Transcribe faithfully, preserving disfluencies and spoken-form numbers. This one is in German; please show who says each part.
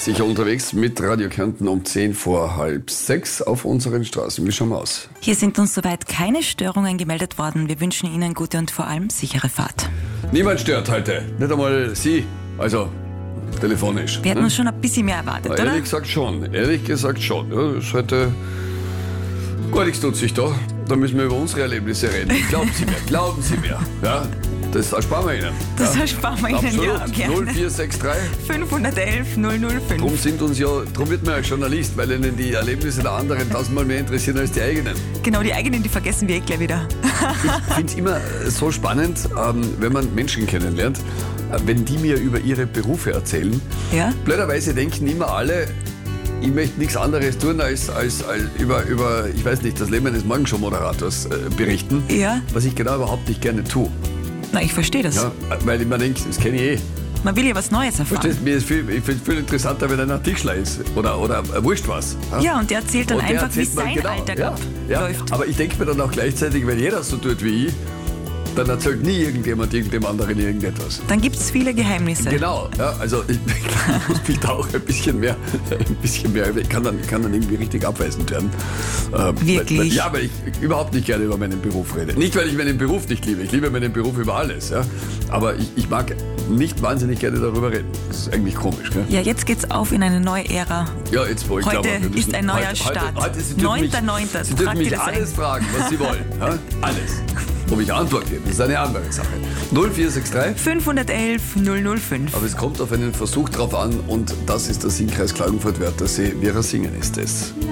Speaker 1: Sicher unterwegs mit Radio Kärnten um zehn vor halb sechs auf unseren Straßen. Wie schauen wir aus?
Speaker 2: Hier sind uns soweit keine Störungen gemeldet worden. Wir wünschen Ihnen gute und vor allem sichere Fahrt.
Speaker 1: Niemand stört heute. Nicht einmal Sie. Also telefonisch.
Speaker 2: Wir hätten
Speaker 1: ne?
Speaker 2: uns schon ein bisschen mehr erwartet,
Speaker 1: Ja,
Speaker 2: oder?
Speaker 1: ehrlich gesagt schon. Ehrlich gesagt schon. Ja, das ist heute gar nichts tut sich da. Da müssen wir über unsere Erlebnisse reden. Glauben Sie mir, glauben Sie mir. Ja, das ersparen wir Ihnen.
Speaker 2: Das
Speaker 1: ja?
Speaker 2: ersparen wir Ihnen,
Speaker 1: Absolut.
Speaker 2: ja, gerne.
Speaker 1: null vier sechs drei.
Speaker 2: fünfhundertelf null null fünf.
Speaker 1: Drum sind uns ja, drum wird man ja Journalist, weil Ihnen die Erlebnisse der anderen tausendmal mehr interessieren als die eigenen.
Speaker 2: Genau, die eigenen, die vergessen wir eh gleich wieder.
Speaker 1: Ich finde es immer so spannend, ähm, wenn man Menschen kennenlernt, äh, wenn die mir über ihre Berufe erzählen.
Speaker 2: Ja?
Speaker 1: Blöderweise denken immer alle, ich möchte nichts anderes tun, als, als, als über, über, ich weiß nicht, das Leben eines Morgenshow-Moderators äh, berichten,
Speaker 2: Ja.
Speaker 1: was ich genau überhaupt nicht gerne tue.
Speaker 2: Na, ich verstehe das.
Speaker 1: Ja, weil ich mir denke, das kenne ich eh.
Speaker 2: Man will ja was Neues erfahren.
Speaker 1: Verstehst du, mir ist viel, ich finde es viel interessanter, wenn einer Tischler ist oder, oder äh, wurscht was.
Speaker 2: Ja, und der erzählt dann
Speaker 1: Und der
Speaker 2: einfach, wie
Speaker 1: erzählt mir
Speaker 2: sein
Speaker 1: genau,
Speaker 2: Alltag
Speaker 1: ja, ja.
Speaker 2: läuft.
Speaker 1: Aber ich denke mir dann auch gleichzeitig, wenn jeder so tut wie ich, dann erzählt nie irgendjemand irgendeinem anderen irgendetwas.
Speaker 2: Dann gibt es viele Geheimnisse.
Speaker 1: Genau, ja, also ich, ich muss mich da auch ein bisschen mehr, ein bisschen mehr, ich kann dann, ich kann dann irgendwie richtig abweisend werden. Ähm,
Speaker 2: Wirklich?
Speaker 1: Weil, weil, ja, weil ich überhaupt nicht gerne über meinen Beruf rede. Nicht, weil ich meinen Beruf nicht liebe, ich liebe meinen Beruf über alles, ja. Aber ich, ich mag nicht wahnsinnig gerne darüber reden. Das ist eigentlich komisch, gell?
Speaker 2: Ja, jetzt geht's auf in eine neue Ära.
Speaker 1: Ja, jetzt wo ich
Speaker 2: Heute
Speaker 1: glaube, wir müssen,
Speaker 2: ist ein neuer
Speaker 1: heute,
Speaker 2: Start.
Speaker 1: Heute, heute, Sie dürfen
Speaker 2: neunter
Speaker 1: mich,
Speaker 2: neunter
Speaker 1: Sie dürfen
Speaker 2: Fragt
Speaker 1: mich
Speaker 2: ihr das
Speaker 1: alles
Speaker 2: ein?
Speaker 1: fragen, was Sie wollen. Ja? Alles. Ob ich Antwort gebe, das ist eine andere Sache. null vier sechs drei.
Speaker 2: fünfhundertelf null null fünf.
Speaker 1: Aber es kommt auf einen Versuch drauf an und das ist der Singkreis Klagenfurt-Wörthersee. Vera Singen ist es.